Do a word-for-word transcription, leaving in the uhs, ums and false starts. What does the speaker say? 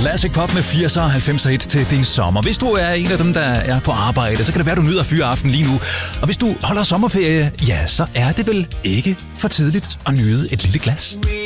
Classic pop med firser og halvfemser hit til din sommer. Hvis du er en af dem, der er på arbejde, så kan det være, at du nyder fyreaften lige nu. Og hvis du holder sommerferie, ja, så er det vel ikke for tidligt at nyde et lille glas.